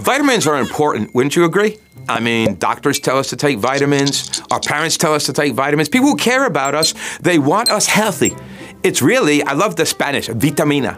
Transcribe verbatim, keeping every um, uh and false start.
Vitamins are important, wouldn't you agree? I mean, doctors tell us to take vitamins. Our parents tell us to take vitamins. People who care about us, they want us healthy. It's really, I love the Spanish, vitamina.